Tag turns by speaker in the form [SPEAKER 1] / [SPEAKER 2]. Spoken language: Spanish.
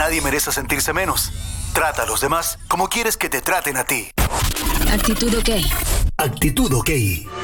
[SPEAKER 1] Nadie merece sentirse menos. Trata a los demás como quieres que te traten a ti.
[SPEAKER 2] Actitud OK.
[SPEAKER 1] Actitud OK.